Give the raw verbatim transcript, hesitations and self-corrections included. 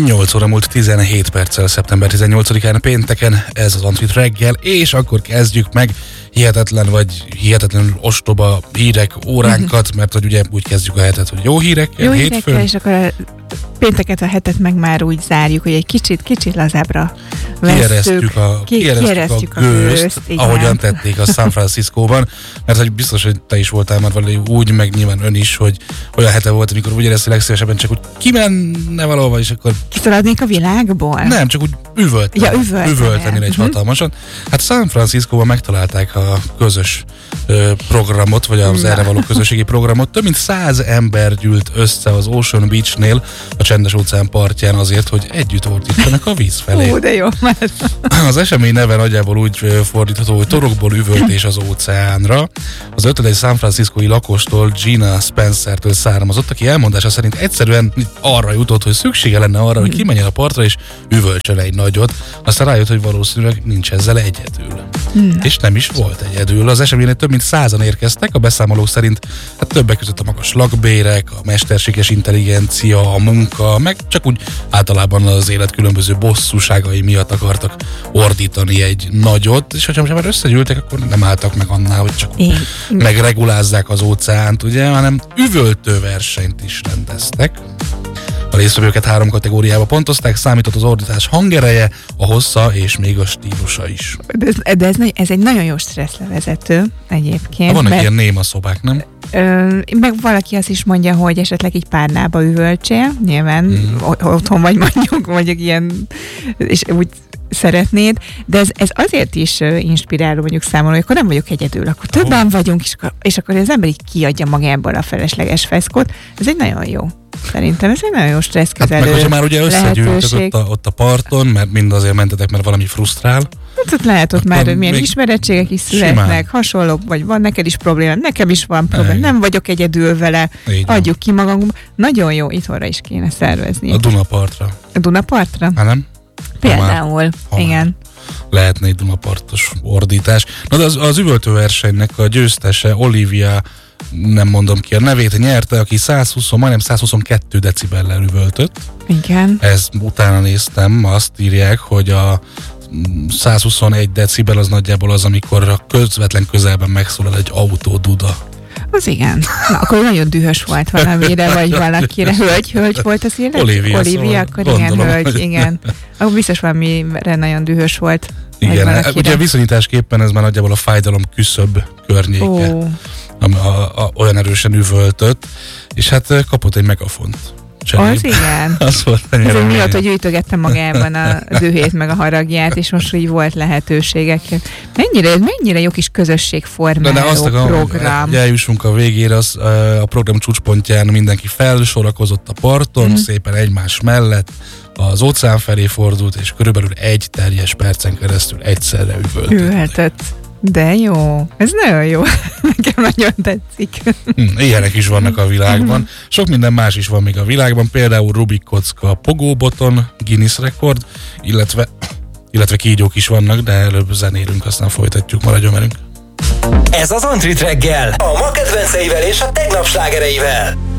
nyolc óra múlt tizenhét perccel szeptember tizennyolcadikán pénteken, ez az Antrit reggel, és akkor kezdjük meg hihetetlen vagy hihetetlenül ostoba hírek óránkat, mert hogy ugye úgy kezdjük a hetet, hogy jó hírekkel, jó hétfőn. hírekkel, és akkor a pénteket a hetet meg már úgy zárjuk, hogy egy kicsit, kicsit lazábbra Kieresztjük a, ki, kieresztjük a gőzt, gőzt ahogyan tették a San Franciscóban, mert hogy biztos, hogy te is voltál már valahogy úgy, meg nyilván ön is, hogy olyan hete volt, amikor úgy éreztél legszívesebben csak úgy kimenne valahova, és akkor... Kiszaladnék a világból? Nem, csak úgy üvölteni. Ja, üvölteni. Üvölteni egy uh-huh. hatalmasan. Hát San Franciscóban megtalálták a közös ö, programot, vagy az Na. erre való közösségi programot. Több mint száz ember gyűlt össze az Ocean Beach-nél, a csendes óceán partján azért, hogy együtt ordítsanak a víz felé. Ó, de jó, mert... Az esemény neve nagyjából úgy fordítható, hogy torokból üvöltés az óceánra. Az ötletes San Franciscói lakostól, Gina Spencertől származott, aki elmondása szerint egyszerűen arra jutott, hogy szüksége lenne arra, hogy kimenjen a partra és üvöltsön egy nagyot. Aztán rájött, hogy valószínűleg nincs ezzel egyedül. Hmm. És nem is volt egyedül. Az eseményen több mint százan érkeztek, a beszámolók szerint hát többek között a magas lakbérek, a mesterséges intelligencia, a munka, meg csak úgy általában az élet különböző bosszúságai miatt akartak ordítani egy nagyot, és hogyha már összegyűltek, akkor nem álltak meg annál, hogy csak Én. megregulázzák az óceánt, ugye, hanem üvöltő versenyt is rendeztek. A résztvevőket három kategóriába pontozták, számított az ordítás hangereje, a hossza és még a stílusa is. De ez, de ez, ez egy nagyon jó stresszlevezető egyébként. Ha vannak mert, ilyen néma szobák, nem? Ö, meg valaki azt is mondja, hogy esetleg így párnába üvöltsél, nyilván mm. otthon vagy mondjuk, mondjuk ilyen, és úgy szeretnéd, de ez, ez azért is inspiráló mondjuk számomra, hogy akkor nem vagyok egyedül, akkor többen oh. vagyunk, és akkor, és akkor az ember így kiadja magából a felesleges feszkót. Ez egy nagyon jó. Szerintem ez egy nagyon jó stresszkezelő hát meg hogyha már ugye összegyűltek ott a, ott a parton, mert mind azért mentetek, mert valami frusztrál. Hát ott lehet ott már, hogy milyen ismerettségek is születnek, hasonlók, vagy van neked is probléma, nekem is van probléma, nem vagyok egyedül vele, így adjuk van. Ki magunk. Nagyon jó, itthonra is kéne szervezni. A Dunapartra. A Dunapartra? Hát nem? Például, ha igen. Már lehetne egy Dunapartos ordítás. Na de az, az üvöltőversenynek a győztese, Olivia, nem mondom ki a nevét, nyerte, aki százhúsz, majdnem százhuszonkettő decibellel üvöltött. Igen. Ez utána néztem, azt írják, hogy a százhuszonegy decibel az nagyjából az, amikor a közvetlen közelben megszólal egy autó duda. Az igen. Na, akkor nagyon dühös volt valamire, vagy valakire. Hölgy, hölgy volt az illető? Olivia, Olivia, szóval akkor gondolom, igen, hölgy, hogy... igen. Akkor biztos valamire nagyon dühös volt. Igen, ugye viszonyításképpen ez már nagyjából a fájdalom küszöb környéke. Oh. Ami a, a, olyan erősen üvöltött, és hát kapott egy megafont. Cserébe. Az igen. Az volt a nyeremény. Miatt, hogy gyűjtögette magában a dühét, meg a haragját, és most úgy volt lehetőségek. Mennyire, mennyire jó kis közösségformáló de azt akarom, program. Hogy eljussunk a végére, az, a program csúcspontján mindenki felsorakozott a parton, mm. szépen egymás mellett, az óceán felé fordult, és körülbelül egy teljes percen keresztül egyszerre üvöltött. Üvöltött. De jó. Ez nagyon jó. Nekem nagyon tetszik. Hm, ilyenek is vannak a világban. Sok minden más is van még a világban, például Rubik kocka, pogóboton, Guinness rekord, illetve, illetve kígyók is vannak, de előbb zenélünk, aztán folytatjuk, maradjon velünk. Ez az Antrit reggel, a ma kedvenceivel és a tegnap slágereivel.